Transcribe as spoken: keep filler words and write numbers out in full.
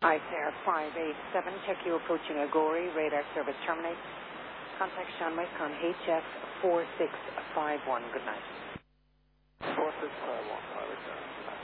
Icer five eight seven, check you approaching Agori, radar service terminate. Contact Sean Mike on H F four six five one. Good night. four six five one, pilot.